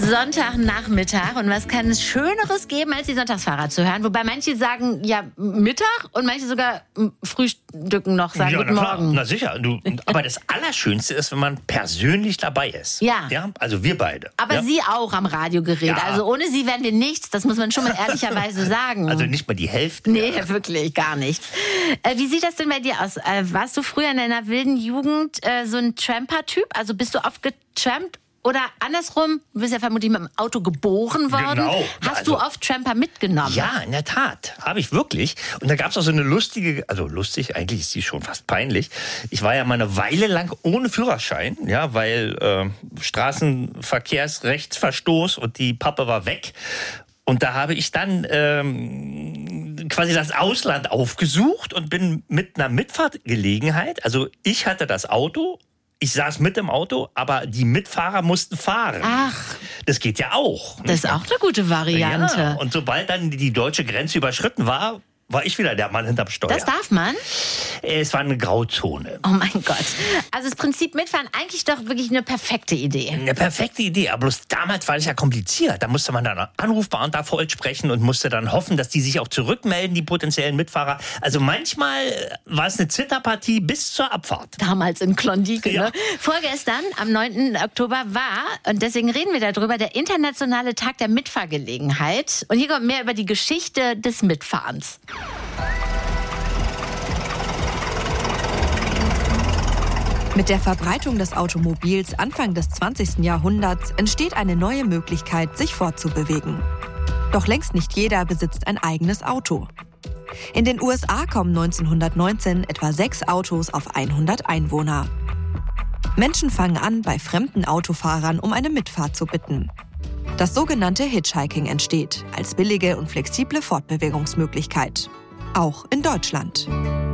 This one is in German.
Sonntagnachmittag. Und was kann es Schöneres geben, als die Sonntagsfahrer zu hören? Wobei manche sagen, ja, Mittag und manche sogar frühstücken noch, sagen guten Morgen. Na sicher. Aber das Allerschönste ist, wenn man persönlich dabei ist. Ja. Also wir beide. Aber ja? Sie auch am Radiogerät. Ja. Also ohne Sie wären wir nichts. Das muss man schon mal ehrlicherweise sagen. Also nicht mal die Hälfte. Nee, wirklich gar nichts. Wie sieht das denn bei dir aus? Warst du früher in deiner wilden Jugend so ein Tramper-Typ? Also bist du oft getrampt? Oder andersrum, du bist ja vermutlich mit dem Auto geboren worden. Genau. Hast du oft Tramper mitgenommen? Ja, in der Tat. Habe ich wirklich. Und da gab es auch so eine lustige, also lustig, eigentlich ist die schon fast peinlich. Ich war ja mal eine Weile lang ohne Führerschein, ja, weil Straßenverkehrsrechtsverstoß und die Pappe war weg. Und da habe ich dann quasi das Ausland aufgesucht und bin mit einer Mitfahrtgelegenheit, also ich hatte das Auto, ich saß mit im Auto, aber die Mitfahrer mussten fahren. Ach. Das geht ja auch. Das ist auch eine gute Variante. Ja, und sobald dann die deutsche Grenze überschritten war ich wieder der Mann hinterm Steuer. Das darf man? Es war eine Grauzone. Oh mein Gott. Also das Prinzip Mitfahren, eigentlich doch wirklich eine perfekte Idee. Eine perfekte Idee, aber bloß damals war das ja kompliziert. Da musste man dann einen Anrufbeamter vollsprechen und musste dann hoffen, dass die sich auch zurückmelden, die potenziellen Mitfahrer. Also manchmal war es eine Zitterpartie bis zur Abfahrt. Damals in Klondike, Ja. ne? Vorgestern, am 9. Oktober, war, und deswegen reden wir darüber, der internationale Tag der Mitfahrgelegenheit. Und hier kommt mehr über die Geschichte des Mitfahrens. Mit der Verbreitung des Automobils Anfang des 20. Jahrhunderts entsteht eine neue Möglichkeit, sich fortzubewegen. Doch längst nicht jeder besitzt ein eigenes Auto. In den USA kommen 1919 etwa 6 Autos auf 100 Einwohner. Menschen fangen an, bei fremden Autofahrern um eine Mitfahrt zu bitten. Das sogenannte Hitchhiking entsteht als billige und flexible Fortbewegungsmöglichkeit. Auch in Deutschland.